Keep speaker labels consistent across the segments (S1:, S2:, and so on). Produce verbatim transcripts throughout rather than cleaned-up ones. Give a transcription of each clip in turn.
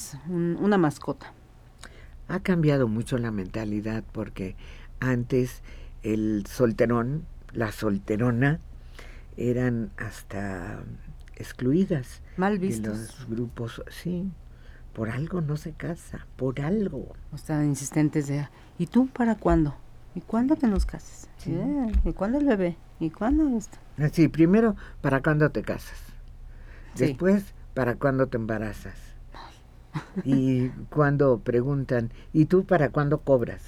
S1: tienes un, una mascota.
S2: Ha cambiado mucho la mentalidad porque antes el solterón, la solterona, eran hasta excluidas.
S1: Mal vistos.
S2: De los grupos, sí, por algo no se casa, por algo.
S1: O sea, insistentes de, ¿y tú para cuándo? ¿Y cuándo te nos cases?
S2: Sí.
S1: Eh, ¿Y cuándo el bebé? ¿Y cuándo esto?
S2: Sí, primero, ¿para cuándo te casas?
S1: Sí.
S2: Después, ¿para cuándo te embarazas? Y cuando preguntan, ¿y tú para cuándo cobras?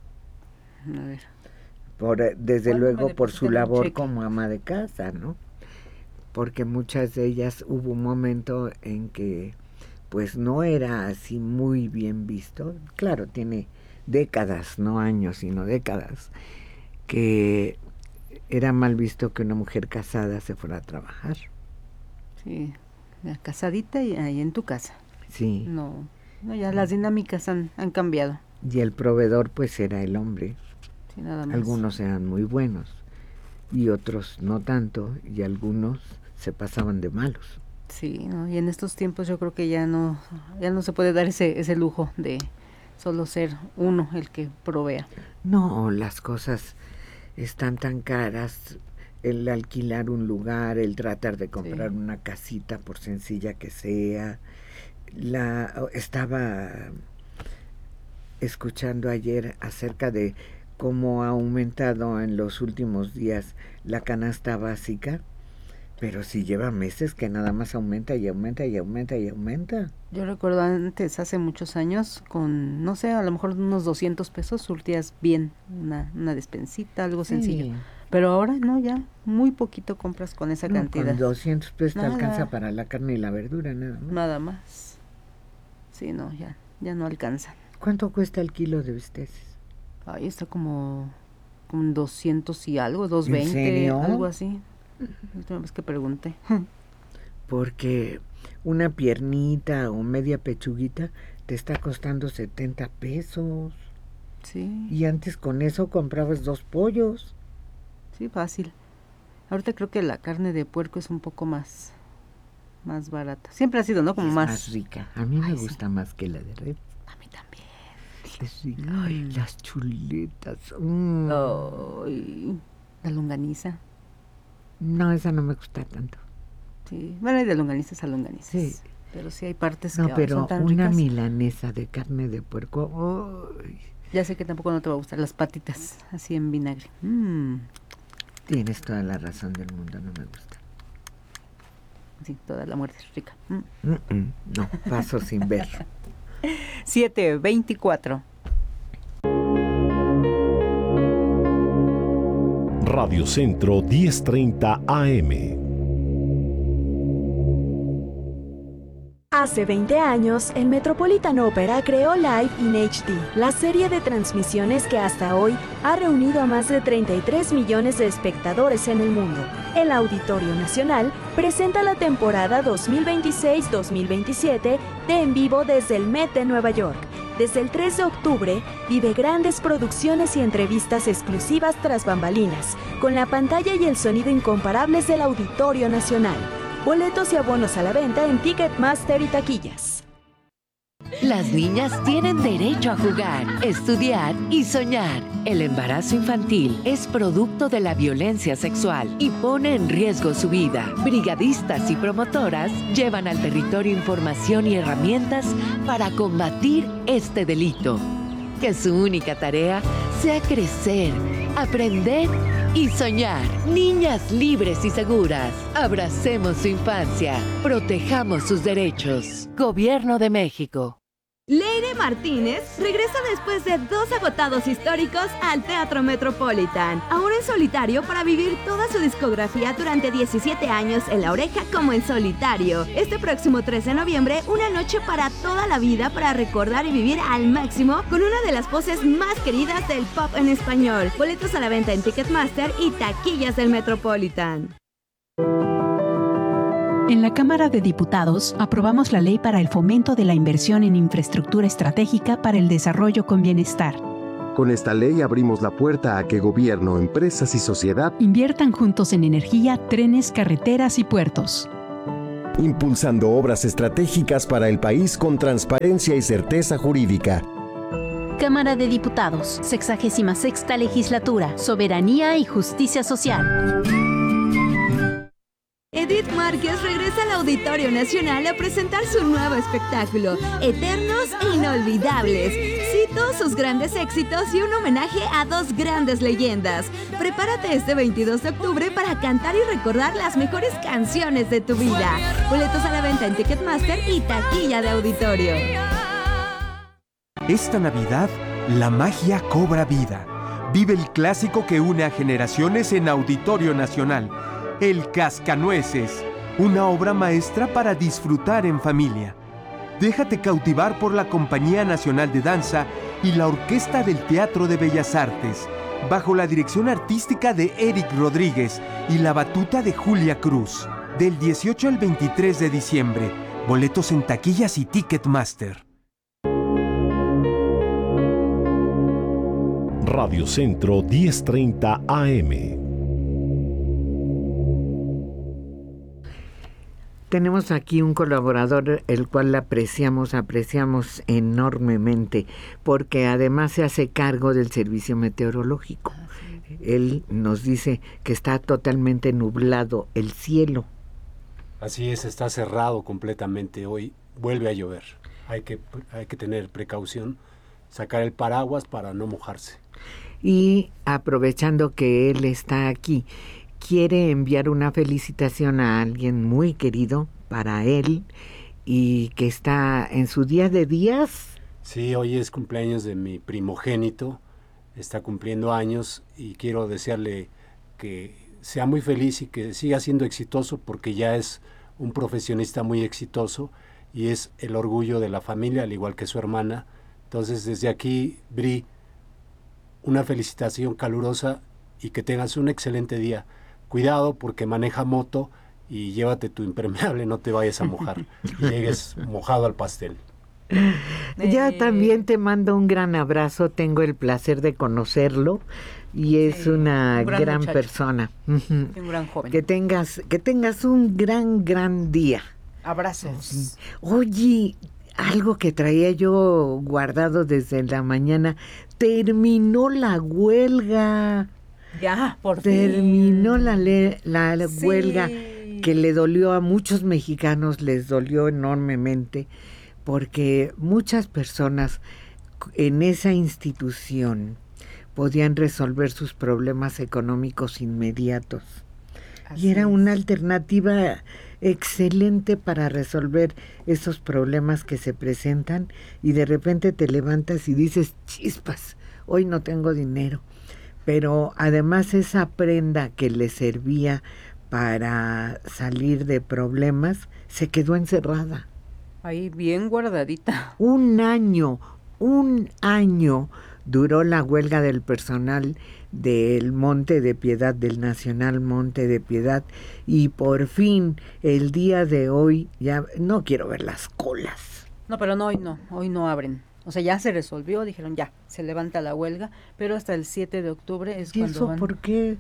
S1: A ver.
S2: Por, desde luego por su labor
S1: cheque?
S2: como ama de casa, ¿no? Porque muchas de ellas hubo un momento en que pues no era así muy bien visto. Claro, tiene décadas, no años, sino décadas, que era mal visto que una mujer casada se fuera a trabajar.
S1: Sí, la casadita y ahí en tu casa.
S2: Sí.
S1: No, no ya las dinámicas han, han cambiado.
S2: Y el proveedor pues era el hombre.
S1: Sí, nada más.
S2: Algunos eran muy buenos y otros no tanto, y algunos se pasaban de malos.
S1: Sí, ¿no? Y en estos tiempos yo creo que ya no, ya no se puede dar ese, ese lujo de solo ser uno el que provea.
S2: No, las cosas están tan caras, el alquilar un lugar, el tratar de comprar sí. una casita por sencilla que sea. La estaba escuchando ayer acerca de cómo ha aumentado en los últimos días la canasta básica, pero si lleva meses que nada más aumenta y aumenta y aumenta y aumenta.
S1: Yo recuerdo antes, hace muchos años, con, no sé, a lo mejor unos doscientos pesos surtías bien una, una despensita, algo sí. sencillo. Pero ahora no, ya muy poquito compras con esa
S2: no,
S1: cantidad.
S2: Con doscientos pesos
S1: nada.
S2: Te alcanza para la carne y la verdura, nada más.
S1: Nada más. Sí, no, ya, ya no alcanza.
S2: ¿Cuánto cuesta el kilo de bisteces?
S1: Ahí está como, como doscientos y algo, doscientos veinte,
S2: ¿En serio?
S1: algo así. La última vez que pregunté.
S2: Porque una piernita o media pechuguita te está costando setenta pesos.
S1: Sí.
S2: Y antes con eso comprabas dos pollos.
S1: Sí, fácil. Ahorita creo que la carne de puerco es un poco más, más barata. Siempre ha sido, ¿no? Como
S2: es
S1: más...
S2: más rica. A mí Ay, me gusta sí. más que la de res.
S1: A mí también.
S2: Es rica. Mm. Ay, las chuletas. Mm.
S1: Ay, la longaniza.
S2: No, esa no me gusta tanto.
S1: Sí, bueno, hay de longanizas a longanizas.
S2: Sí.
S1: Pero sí hay partes
S2: no,
S1: que
S2: pero
S1: son tan
S2: una
S1: ricas.
S2: milanesa de carne de puerco. Oh.
S1: Ya sé que tampoco no te va a gustar las patitas así en vinagre. Mm.
S2: Tienes toda la razón del mundo, no me gusta.
S1: Sí, toda la muerte es rica.
S2: Mm. Mm-mm, no, paso sin ver.
S1: siete veinticuatro.
S3: Radio Centro diez treinta A M.
S4: Hace veinte años, el Metropolitan Opera creó Live in H D, la serie de transmisiones que hasta hoy ha reunido a más de treinta y tres millones de espectadores en el mundo. El Auditorio Nacional presenta la temporada dos mil veintiséis dos mil veintisiete de En Vivo desde el Met de Nueva York. Desde el tres de octubre, vive grandes producciones y entrevistas exclusivas tras bambalinas, con la pantalla y el sonido incomparables del Auditorio Nacional. Boletos y abonos a la venta en Ticketmaster y taquillas.
S5: Las niñas tienen derecho a jugar, estudiar y soñar. El embarazo infantil es producto de la violencia sexual y pone en riesgo su vida. Brigadistas y promotoras llevan al territorio información y herramientas para combatir este delito. Que su única tarea sea crecer, aprender y soñar. Niñas libres y seguras. Abracemos su infancia. Protejamos sus derechos. Gobierno de México.
S6: Leire Martínez regresa después de dos agotados históricos al Teatro Metropolitan, ahora en solitario para vivir toda su discografía durante diecisiete años en La Oreja como en solitario. Este próximo tres de noviembre, una noche para toda la vida para recordar y vivir al máximo con una de las voces más queridas del pop en español. Boletos a la venta en Ticketmaster y taquillas del Metropolitan.
S7: En la Cámara de Diputados aprobamos la Ley para el Fomento de la Inversión en Infraestructura Estratégica para el Desarrollo con Bienestar.
S8: Con esta ley abrimos la puerta a que gobierno, empresas y sociedad
S7: inviertan juntos en energía, trenes, carreteras y puertos.
S8: impulsando obras estratégicas para el país con transparencia y certeza jurídica.
S7: Cámara de Diputados, sexagésima sexta legislatura, Soberanía y Justicia Social.
S6: Edith Márquez regresa al Auditorio Nacional a presentar su nuevo espectáculo, Eternos e Inolvidables. Cito sus grandes éxitos y un homenaje a dos grandes leyendas. Prepárate este veintidós de octubre para cantar y recordar las mejores canciones de tu vida. Boletos a la venta en Ticketmaster y taquilla de auditorio.
S9: Esta Navidad, la magia cobra vida. Vive el clásico que une a generaciones en Auditorio Nacional. El Cascanueces, una obra maestra para disfrutar en familia. Déjate cautivar por la Compañía Nacional de Danza y la Orquesta del Teatro de Bellas Artes, bajo la dirección artística de Eric Rodríguez y la batuta de Julia Cruz. Del dieciocho al veintitrés de diciembre. Boletos en taquillas y Ticketmaster.
S3: Radio Centro diez treinta A M.
S2: Tenemos aquí un colaborador, el cual apreciamos, apreciamos enormemente, porque además se hace cargo del servicio meteorológico. Ah, sí. Él nos dice que está totalmente nublado el cielo.
S10: Así es, está cerrado completamente. Hoy vuelve a llover. Hay que, hay que tener precaución, sacar el paraguas para no mojarse.
S2: Y aprovechando que él está aquí, quiere enviar una felicitación a alguien muy querido para él y que está en su día de días.
S10: Sí, hoy es cumpleaños de mi primogénito, está cumpliendo años y quiero desearle que sea muy feliz y que siga siendo exitoso porque ya es un profesionista muy exitoso y es el orgullo de la familia, al igual que su hermana. Entonces, desde aquí, Bri, una felicitación calurosa y que tengas un excelente día. Cuidado porque maneja moto y llévate tu impermeable, no te vayas a mojar y llegues mojado al pastel.
S2: Yo eh. también te mando un gran abrazo, tengo el placer de conocerlo y es sí, una un gran, gran persona.
S1: Un gran joven.
S2: Que tengas, que tengas un gran, gran día.
S1: Abrazos.
S2: Oye, algo que traía yo guardado desde la mañana, terminó la huelga.
S1: Ya, por
S2: Terminó
S1: fin.
S2: la, le, la, la sí. huelga que le dolió a muchos mexicanos, les dolió enormemente, porque muchas personas en esa institución podían resolver sus problemas económicos inmediatos. Así y era es. Una alternativa excelente para resolver esos problemas que se presentan y de repente te levantas y dices, chispas, hoy no tengo dinero. Pero además esa prenda que le servía para salir de problemas se quedó encerrada.
S1: Ahí bien guardadita.
S2: Un año, un año duró la huelga del personal del Monte de Piedad, del Nacional Monte de Piedad, y por fin el día de hoy, ya no quiero ver las colas.
S1: No, pero no, hoy no, hoy no abren. O sea, ya se resolvió, dijeron ya, se levanta la huelga, pero hasta el siete de octubre es
S2: ¿Y
S1: cuando
S2: eso
S1: van.
S2: por qué?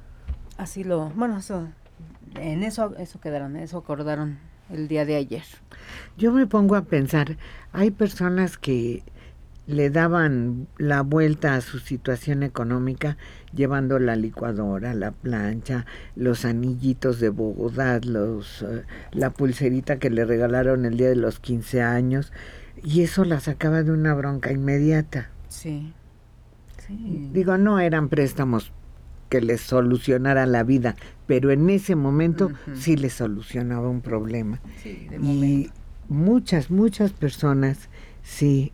S1: Así lo, bueno, eso, en eso, eso quedaron, eso acordaron el día de ayer.
S2: Yo me pongo a pensar, hay personas que le daban la vuelta a su situación económica llevando la licuadora, la plancha, los anillitos de boda, los, uh, la pulserita que le regalaron el día de los quince años, y eso la sacaba de una bronca inmediata.
S1: Sí. sí.
S2: Digo, no eran préstamos que les solucionara la vida, pero en ese momento uh-huh. sí les solucionaba un problema.
S1: Sí, de
S2: y
S1: momento.
S2: muchas, muchas personas sí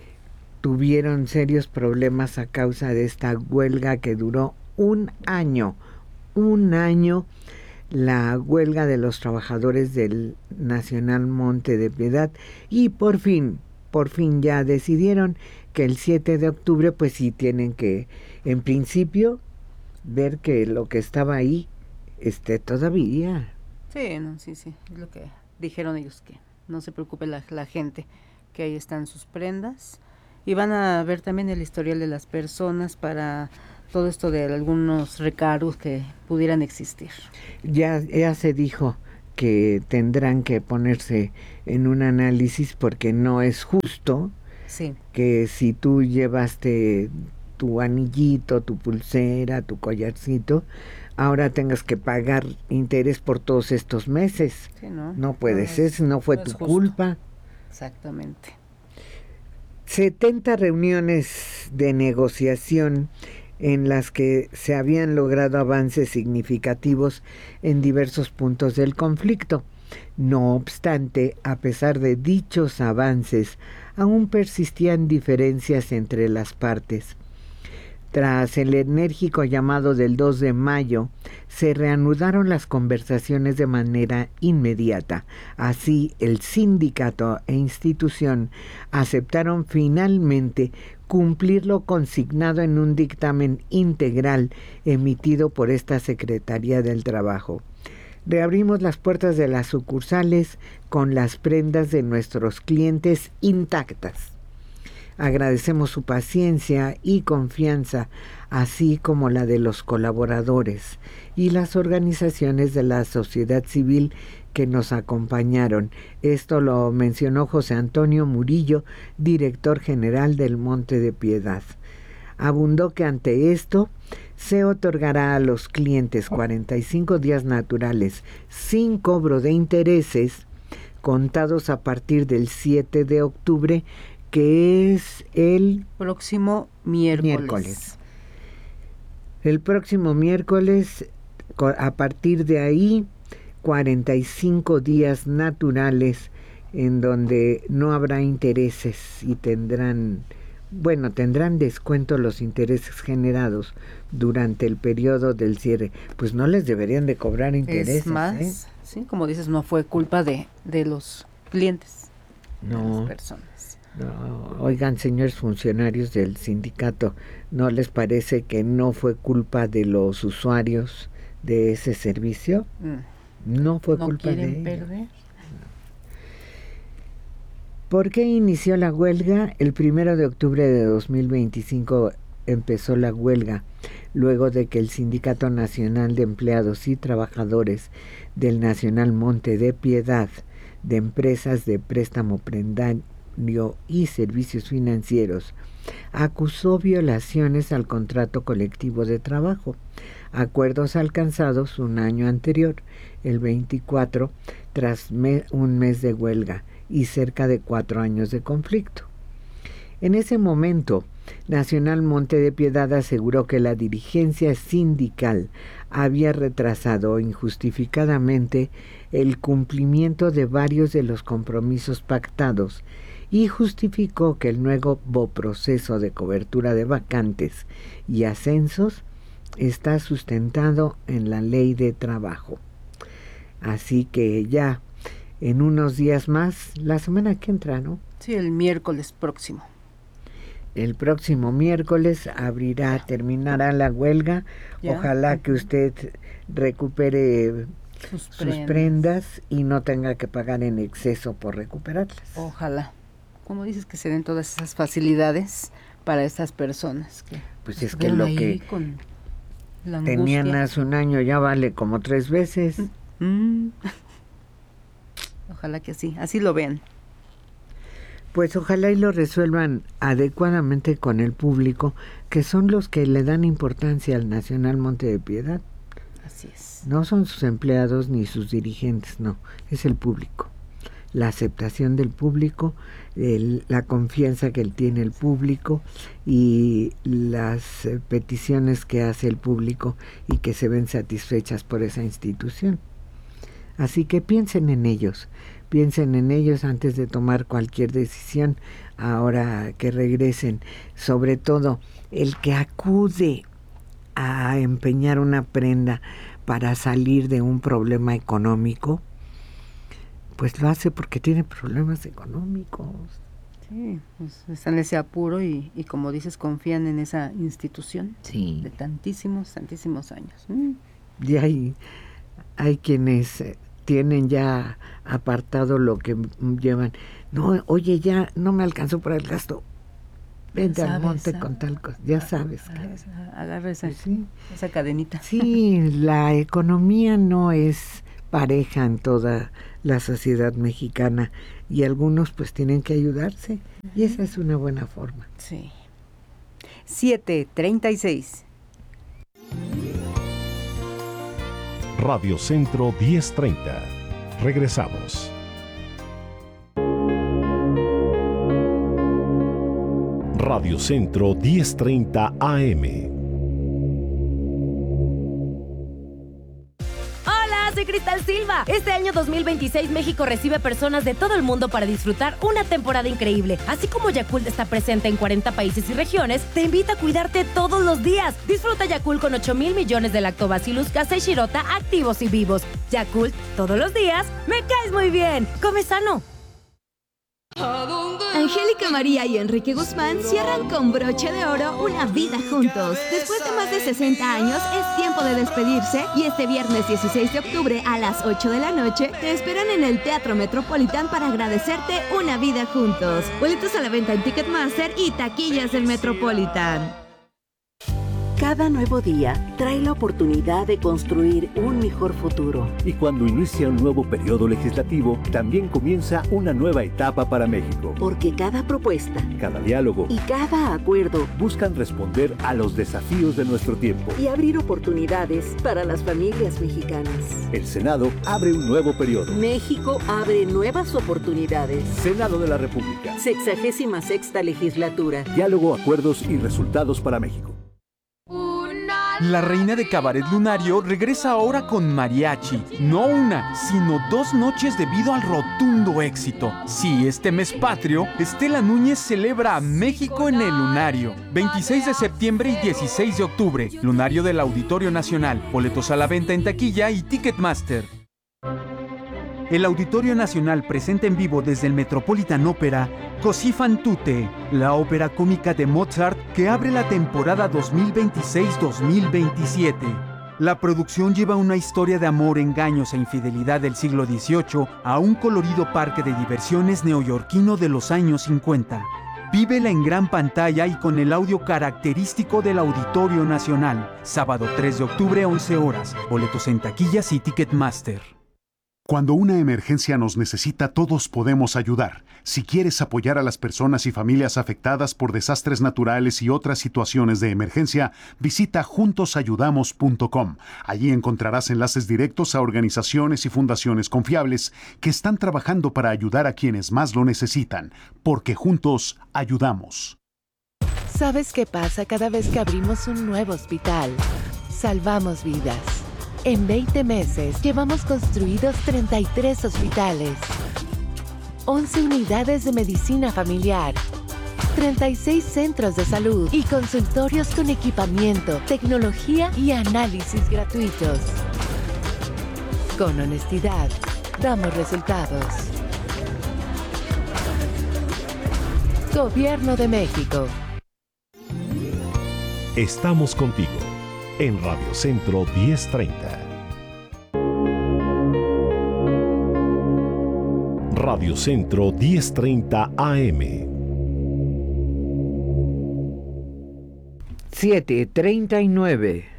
S2: tuvieron serios problemas a causa de esta huelga que duró un año, un año, la huelga de los trabajadores del Nacional Monte de Piedad, y por fin, por fin ya decidieron que el siete de octubre pues sí tienen que, en principio, ver que lo que estaba ahí esté todavía.
S1: Sí, no, sí, sí, es lo que dijeron ellos, que no se preocupe la, la gente, que ahí están sus prendas. Y van a ver también el historial de las personas para todo esto de algunos recargos que pudieran existir.
S2: Ya, ya se dijo que tendrán que ponerse en un análisis, porque no es justo
S1: sí.
S2: que si tú llevaste tu anillito, tu pulsera, tu collarcito, ahora tengas que pagar interés por todos estos meses.
S1: Sí, no,
S2: no puede
S1: no
S2: ser,
S1: es,
S2: no fue
S1: no
S2: tu
S1: es
S2: culpa.
S1: Exactamente.
S2: setenta reuniones de negociación en las que se habían logrado avances significativos en diversos puntos del conflicto. No obstante, a pesar de dichos avances, aún persistían diferencias entre las partes. Tras el enérgico llamado del dos de mayo, se reanudaron las conversaciones de manera inmediata. Así, el sindicato e institución aceptaron finalmente cumplir lo consignado en un dictamen integral emitido por esta Secretaría del Trabajo. Reabrimos las puertas de las sucursales con las prendas de nuestros clientes intactas. Agradecemos su paciencia y confianza, así como la de los colaboradores y las organizaciones de la sociedad civil que nos acompañaron. Esto lo mencionó José Antonio Murillo, director general del Monte de Piedad. Abundó que ante esto se otorgará a los clientes cuarenta y cinco días naturales sin cobro de intereses, contados a partir del siete de octubre, que es el
S1: próximo miércoles.
S2: miércoles. El próximo miércoles, a partir de ahí, cuarenta y cinco días naturales en donde no habrá intereses y tendrán, bueno, tendrán descuento los intereses generados durante el periodo del cierre. Pues no les deberían de cobrar intereses.
S1: Es más,
S2: ¿eh?
S1: sí, como dices, no fue culpa de, de los clientes,
S2: no.
S1: de las personas.
S2: No, oigan, señores funcionarios del sindicato, ¿no les parece que no fue culpa de los usuarios de ese servicio?
S1: Mm.
S2: No fue
S1: ¿No
S2: culpa de ellos.
S1: quieren perder?
S2: ¿Por qué inició la huelga? El primero de octubre de dos mil veinticinco empezó la huelga, luego de que el Sindicato Nacional de Empleados y Trabajadores del Nacional Monte de Piedad, de Empresas de Préstamo Prendario y Servicios Financieros, acusó violaciones al contrato colectivo de trabajo, acuerdos alcanzados un año anterior, el veinticuatro, tras me, un mes de huelga y cerca de cuatro años de conflicto. En ese momento, Nacional Monte de Piedad aseguró que la dirigencia sindical había retrasado injustificadamente el cumplimiento de varios de los compromisos pactados y justificó que el nuevo proceso de cobertura de vacantes y ascensos está sustentado en la ley de trabajo. Así que ya en unos días más, la semana que entra, ¿no?
S1: Sí, el miércoles próximo.
S2: El próximo miércoles abrirá, terminará la huelga. Ya. Ojalá que usted recupere sus, sus prendas. prendas y no tenga que pagar en exceso por recuperarlas.
S1: Ojalá. Como dices, que se den todas esas facilidades para estas personas. Que
S2: pues es que lo que tenían hace un año ya vale como tres veces.
S1: Mm. Ojalá que así, así lo vean.
S2: Pues ojalá y lo resuelvan adecuadamente con el público, que son los que le dan importancia al Nacional Monte de Piedad.
S1: Así es.
S2: No son sus empleados ni sus dirigentes, no, es el público. La aceptación del público, el, la confianza que tiene el público y las eh, peticiones que hace el público y que se ven satisfechas por esa institución. Así que piensen en ellos, piensen en ellos antes de tomar cualquier decisión ahora que regresen. Sobre todo, el que acude a empeñar una prenda para salir de un problema económico, pues lo hace porque tiene problemas económicos.
S1: Sí, pues están en ese apuro y, y como dices, confían en esa institución.
S2: Sí.
S1: De tantísimos, tantísimos años. Mm.
S2: Y hay, hay quienes tienen ya apartado lo que llevan. No, oye, ya no me alcanzó para el gasto. Vente al monte con tal cosa. Ya sabes.
S1: Agarra esa, pues sí. esa cadenita.
S2: Sí, la economía no es pareja en toda la sociedad mexicana y algunos pues tienen que ayudarse y esa es una buena forma.
S1: Sí. siete treinta y seis.
S3: Radio Centro diez treinta. Regresamos. Radio Centro diez treinta A M.
S11: Hola, soy Cristal Silva. Este año dos mil veintiséis México recibe personas de todo el mundo para disfrutar una temporada increíble. Así como Yakult está presente en cuarenta países y regiones, te invita a cuidarte todos los días. Disfruta Yakult con ocho mil millones de Lactobacillus casei shirota activos y vivos. Yakult, todos los días, me caes muy bien. Come sano.
S6: Angélica María y Enrique Guzmán cierran con broche de oro una vida juntos. Después de más de sesenta años, es tiempo de despedirse y este viernes dieciséis de octubre a las ocho de la noche te esperan en el Teatro Metropolitan para agradecerte una vida juntos. Boletos a la venta en Ticketmaster y taquillas del Metropolitan.
S12: Cada nuevo día trae la oportunidad de construir un mejor futuro.
S13: Y cuando inicia un nuevo periodo legislativo, también comienza una nueva etapa para México.
S12: Porque cada propuesta,
S13: cada diálogo
S12: y cada acuerdo
S13: buscan responder a los desafíos de nuestro tiempo
S12: y abrir oportunidades para las familias mexicanas.
S13: El Senado abre un nuevo periodo.
S12: México abre nuevas oportunidades.
S13: Senado de la República.
S12: Sexagésima sexta legislatura.
S13: Diálogo, acuerdos y resultados para México.
S9: La reina de Cabaret Lunario regresa ahora con mariachi. No una, sino dos noches debido al rotundo éxito. Sí, este mes patrio, Estela Núñez celebra a México en el Lunario. veintiséis de septiembre y dieciséis de octubre. Lunario del Auditorio Nacional. Boletos a la venta en taquilla y Ticketmaster. El Auditorio Nacional presenta en vivo desde el Metropolitan Opera Così fan tutte, la ópera cómica de Mozart que abre la temporada dos mil veintiséis dos mil veintisiete. La producción lleva una historia de amor, engaños e infidelidad del siglo dieciocho a un colorido parque de diversiones neoyorquino de los años cincuenta. Vívela en gran pantalla y con el audio característico del Auditorio Nacional. Sábado tres de octubre, once horas. Boletos en taquillas y Ticketmaster.
S14: Cuando una emergencia nos necesita, todos podemos ayudar. Si quieres apoyar a las personas y familias afectadas por desastres naturales y otras situaciones de emergencia, visita juntos ayudamos punto com. Allí encontrarás enlaces directos a organizaciones y fundaciones confiables que están trabajando para ayudar a quienes más lo necesitan, porque juntos ayudamos.
S5: ¿Sabes qué pasa cada vez que abrimos un nuevo hospital? Salvamos vidas. En veinte meses llevamos construidos treinta y tres hospitales, once unidades de medicina familiar, treinta y seis centros de salud y consultorios con equipamiento, tecnología y análisis gratuitos. Con honestidad, damos resultados. Gobierno de México.
S3: Estamos contigo en Radio Centro diez treinta. Radio Centro diez treinta A M.
S2: siete treinta y nueve.